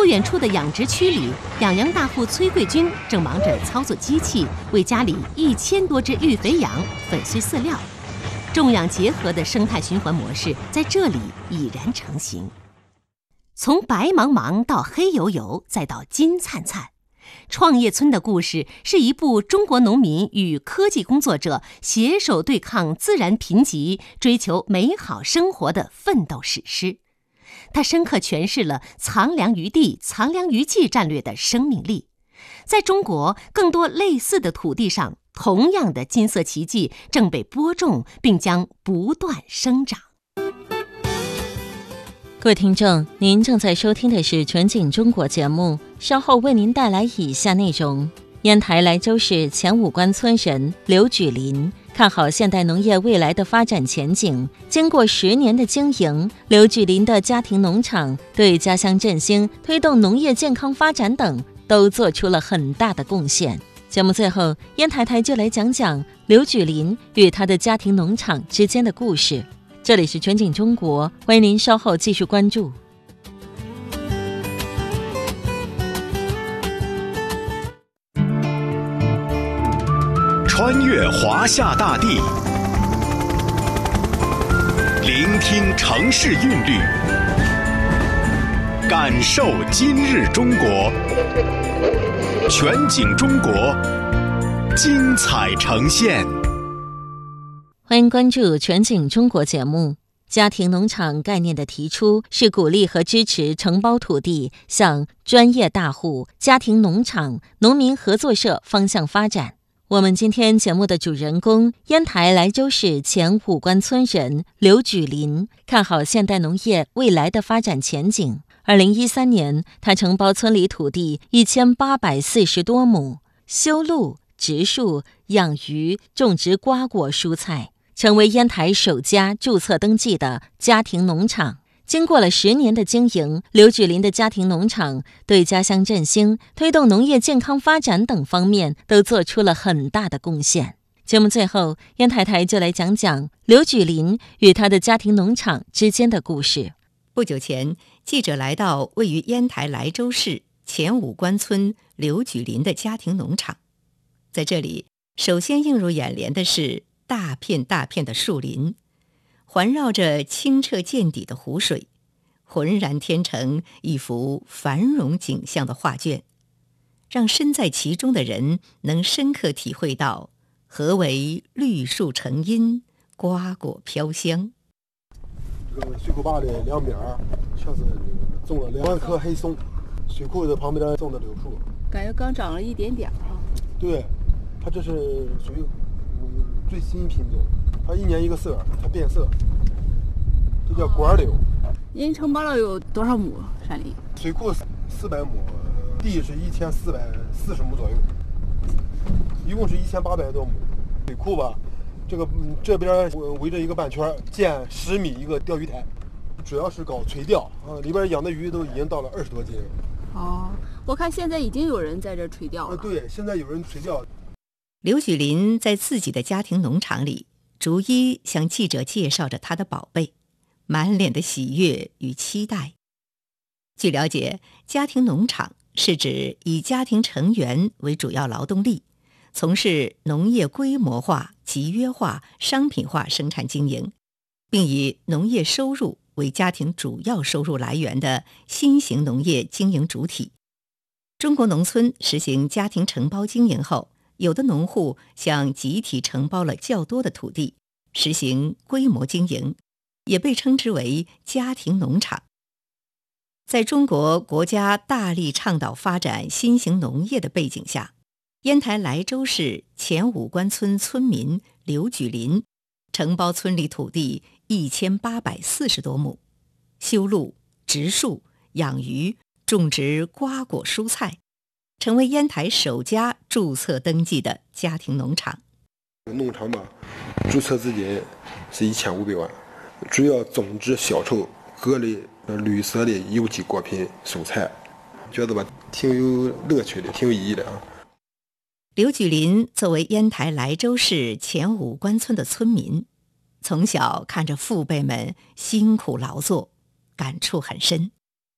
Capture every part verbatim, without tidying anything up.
不远处的养殖区里，养羊大户崔桂军正忙着操作机器，为家里一千多只育肥羊粉碎饲料。种养结合的生态循环模式在这里已然成型。从白茫茫到黑油油，再到金灿灿，创业村的故事是一部中国农民与科技工作者携手对抗自然贫瘠、追求美好生活的奋斗史诗。它深刻诠释了藏粮于地、藏粮于技战略的生命力。在中国更多类似的土地上，同样的金色奇迹正被播种，并将不断生长。 各位听众，您正在收听的是全景中国节目，稍后为您带来以下内容。烟台莱州市前五关村人刘举林看好现代农业未来的发展前景。经过十年的经营，刘举林的家庭农场对家乡振兴、推动农业健康发展等都做出了很大的贡献。节目最后，烟台台就来讲讲刘举林与他的家庭农场之间的故事。这里是全景中国，欢迎您稍后继续关注。 穿越华夏大地，聆听城市韵律，感受今日中国。全景中国，精彩呈现。 欢迎关注全景中国节目。家庭农场概念的提出是鼓励和支持承包土地向专业大户、家庭农场、农民合作社方向发展。我们今天节目的主人公，烟台莱州市前五关村人刘举林，看好现代农业未来的发展前景。二零一三年，他承包村里土地一千八百四十多亩，修路、植树、养鱼、种植瓜果蔬菜，成为烟台首家注册登记的家庭农场。经过了十年的经营，刘举林的家庭农场对家乡振兴、推动农业健康发展等方面都做出了很大的贡献。节目最后，烟台台就来讲讲刘举林与他的家庭农场之间的故事。 不久前，记者来到位于烟台莱州市前五关村刘举林的家庭农场。在这里，首先映入眼帘的是大片大片的树林，环绕着清澈见底的湖水，浑然天成一幅繁荣景象的画卷，让身在其中的人能深刻体会到何为绿树成荫，瓜果飘香。 这个水库坝的两边全是种了两万棵黑松，水库的旁边种的柳树， 感觉刚长了一点点哈。 对，它这是属于嗯最新品种，它一年一个色，它变色，这叫管柳。 您承包了有多少亩山林？ 水库四百亩，地是一千四百四十亩左右，一共是一千八百多亩。水库吧，这个这边围着一个半圈，建十米一个钓鱼台，主要是搞垂钓啊，里边养的鱼都已经到了二十多斤。 哦，我看现在已经有人在这垂钓了。 啊，对，现在有人垂钓。 刘举林在自己的家庭农场里，逐一向记者介绍着他的宝贝，满脸的喜悦与期待。据了解，家庭农场是指以家庭成员为主要劳动力，从事农业规模化、集约化、商品化生产经营，并以农业收入为家庭主要收入来源的新型农业经营主体。中国农村实行家庭承包经营后，有的农户向集体承包了较多的土地，实行规模经营，也被称之为家庭农场。在中国国家大力倡导发展新型农业的背景下，烟台莱州市前五关村村民刘举林承包村里土地一千八百四十多亩，修路、植树、养鱼、种植瓜果蔬菜，成为烟台首家注册登记的家庭农场。 农场吧，注册资金是一千五百万，主要种植销售各类绿色的有机果品蔬菜，觉得吧挺有乐趣的，挺有意义的啊。 刘举林作为烟台莱州市前五关村的村民，从小看着父辈们辛苦劳作，感触很深。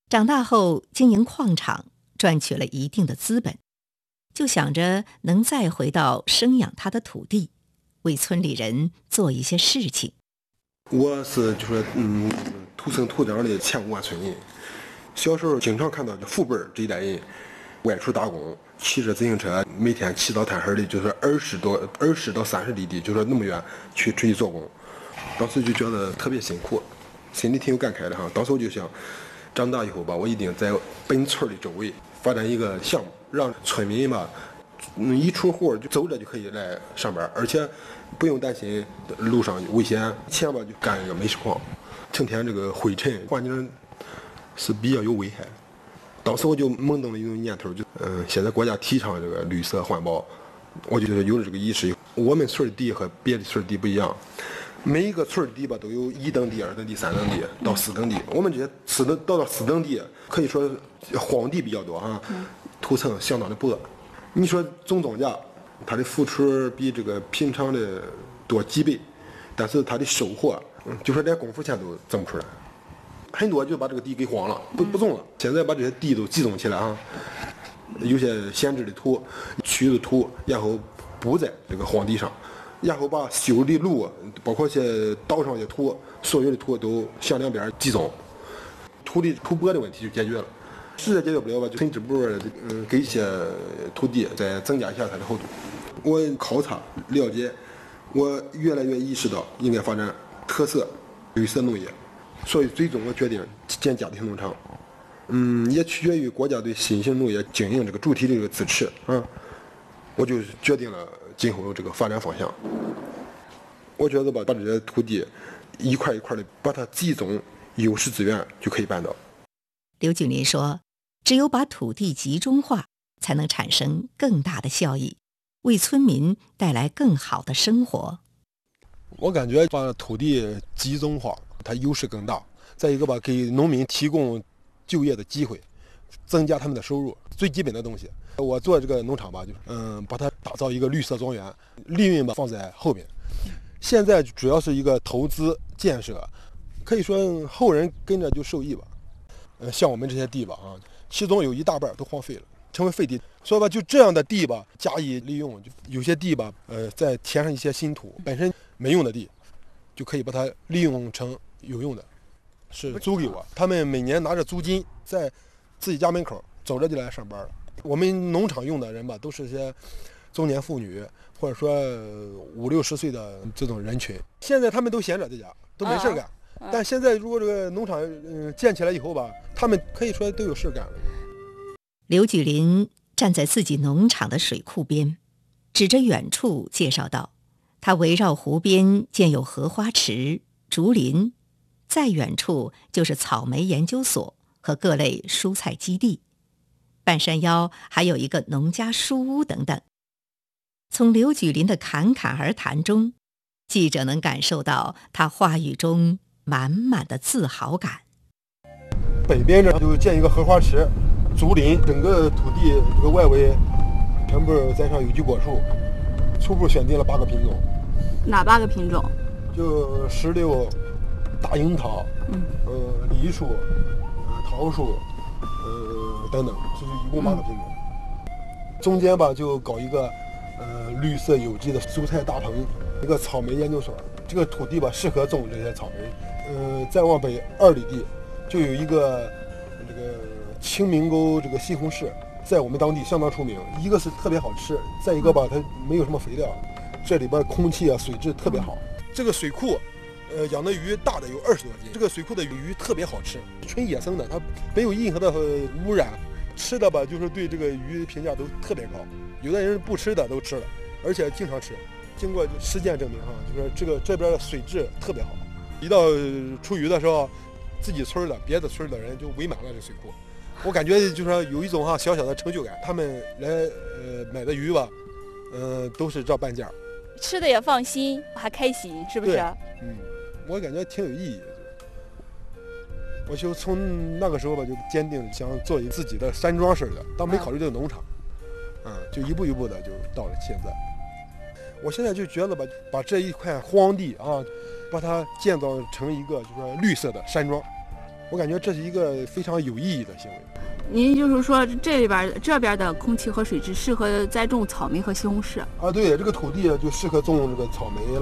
长大后经营矿场，赚取了一定的资本，就想着能再回到生养他的土地，为村里人做一些事情。 我是就说嗯土生土长的前五万村人，小时候经常看到父辈这一代人外出打工，骑着自行车，每天骑到滩河里，就是二十多二十到三十里地，就说那么远去出去做工。当时就觉得特别辛苦，心里挺有感慨的哈。当时我就想，长大以后吧，我一定在本村的周围发展一个项目，让村民吧，嗯，一出户就走着就可以来上班，而且不用担心路上危险。以前吧就干一个煤石矿，成天这个灰尘环境是比较有危害。当时我就萌动了一种念头，就嗯，现在国家提倡这个绿色环保，我就有了这个意识。我们村的地和别的村的地不一样。每一个村地吧都有一等地、二等地、三等地到四等地。我们这些四等到到四等地，可以说荒地比较多哈，土层相当的薄。你说种庄稼，它的付出比这个平常的多几倍，但是它的收获，嗯，就说连功夫钱都挣不出来。很多就把这个地给荒了，不不种了。现在把这些地都集中起来啊，有些闲置的土、取的土，然后补在这个荒地上。然后把修的路，包括些道上的土，所有的土都向两边集中，土地土薄的问题就解决了。实在解决不了吧，就村支部嗯给一些土地再增加一下它的厚度。我考察了解，我越来越意识到应该发展特色绿色农业，所以最终我决定建家庭农场。嗯，也取决于国家对新型农业经营这个主体的这个支持啊，我就决定了今后这个发展方向。我觉得吧，把这些土地一块一块的把它集中优势资源就可以办到。 刘俊林说，只有把土地集中化，才能产生更大的效益，为村民带来更好的生活。 我感觉把土地集中化，它优势更大。再一个吧，给农民提供就业的机会，增加他们的收入，最基本的东西。我做这个农场吧，就是嗯，把它打造一个绿色庄园，利润吧放在后面。现在主要是一个投资建设，可以说后人跟着就受益吧。呃，像我们这些地吧啊，其中有一大半都荒废了，成为废地。所以吧，就这样的地吧，加以利用，就有些地吧，呃，再填上一些新土，本身没用的地，就可以把它利用成有用的，是租给我。他们每年拿着租金在自己家门口走着就来上班了。我们农场用的人吧，都是些中年妇女，或者说五六十岁的这种人群。现在他们都闲着在家，都没事干。啊、但现在如果这个农场嗯建起来以后吧，他们可以说都有事干了。 刘举林站在自己农场的水库边，指着远处介绍道：“他围绕湖边建有荷花池、竹林，再远处就是草莓研究所和各类蔬菜基地。半山腰还有一个农家书屋等等。”从刘举林的侃侃而谈中，记者能感受到他话语中满满的自豪感。 北边这就建一个荷花池、竹林，整个土地这个外围全部栽上有机果树，初步选定了八个品种。 哪八个品种？ 就石榴、大樱桃、嗯，呃，梨树、呃，桃树，呃，等等，这就一共八个品种。嗯、中间吧，就搞一个呃绿色有机的蔬菜大棚，一个草莓研究所。这个土地吧，适合种这些草莓。呃，再往北二里地，就有一个这个清明沟这个西红柿，在我们当地相当出名。一个是特别好吃，再一个吧，它没有什么肥料，这里边空气啊、水质特别好。这个水库，呃，养的鱼大的有二十多斤。这个水库的鱼特别好吃，纯野生的，它没有任何的污染。吃的吧，就是对这个鱼评价都特别高。有的人不吃的都吃了，而且经常吃。经过实践证明哈，就是这个这边的水质特别好。一到出鱼的时候，自己村的、别的村的人就围满了这水库。我感觉就是说有一种哈小小的成就感。他们来呃买的鱼吧，呃都是照半价， 吃的也放心，还开心，是不是？ 嗯，我感觉挺有意义的。我就从那个时候吧，就坚定想做自己的山庄似的，但没考虑这个农场，嗯，就一步一步的就到了现在。我现在就觉得吧，把这一块荒地啊，把它建造成一个就是说绿色的山庄。我我感觉这是一个非常有意义的行为。 您就是说这里边这边的空气和水质适合栽种草莓和西红柿啊，对，这个土地就适合种这个草莓